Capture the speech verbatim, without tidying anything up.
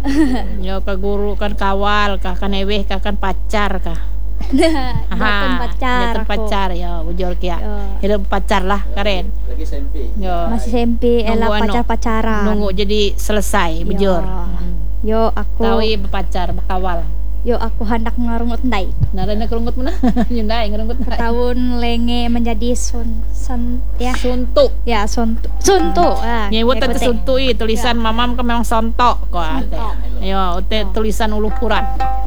Yo ka guru kan kawal kah kan eweh kah kan pacar kah. Bukan pacar Bukan aku. pacar ya bujur kia. Yo. Hidup pacar lah karen. Lagi S M P. Yo. Masih S M P Nunggu elah anu, pacar-pacaran. Nunggu jadi selesai bujur. Yo aku Tawi berpacar berkawal. yo aku hendak ngerungut ndai. Narana kerungut mana? Nyundai ngerungut ndai. Tahun lenge menjadi sun sun ya. Suntuk. Ya suntu. Suntu. Ah. Nyewut tete ngikutin. suntui tulisan mamam kan memang sontok kok ada. Yo, te tulisan ulu puran.